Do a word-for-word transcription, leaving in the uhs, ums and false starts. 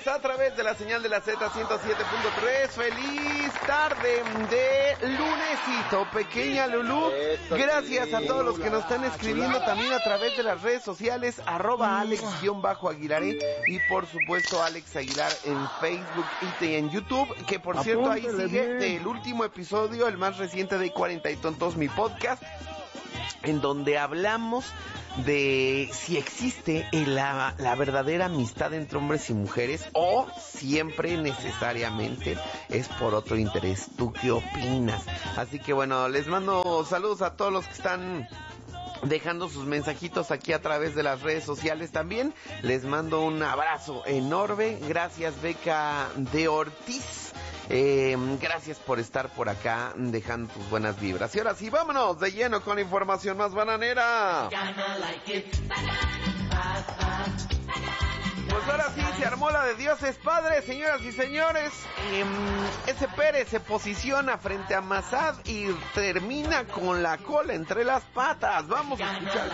a través de la señal de la Z ciento siete punto tres. Feliz tarde de lunesito, pequeña Lulú. Gracias a todos los que nos están escribiendo también a través de las redes sociales, arroba Alex-Aguilaré y por supuesto Alex Aguilar en Facebook y en YouTube, que por cierto ahí sigue el último episodio, el más reciente de cuarenta y tontos, mi podcast, en donde hablamos de si existe la, la verdadera amistad entre hombres y mujeres o siempre necesariamente es por otro interés. ¿Tú qué opinas? Así que bueno, les mando saludos a todos los que están dejando sus mensajitos aquí a través de las redes sociales también. Les mando un abrazo enorme. Gracias, Beca de Ortiz. Eh, gracias por estar por acá dejando tus buenas vibras. Y ahora sí, vámonos de lleno con información más bananera. Pues ahora sí se armó la de Dios es Padre, señoras y señores. Eh, ese Pérez se posiciona frente a Massad y termina con la cola entre las patas. Vamos a escuchar.